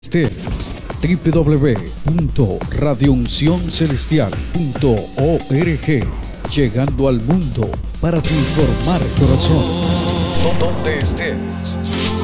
estés, www.radiouncioncelestial.org, llegando al mundo para transformar corazones. Donde estés.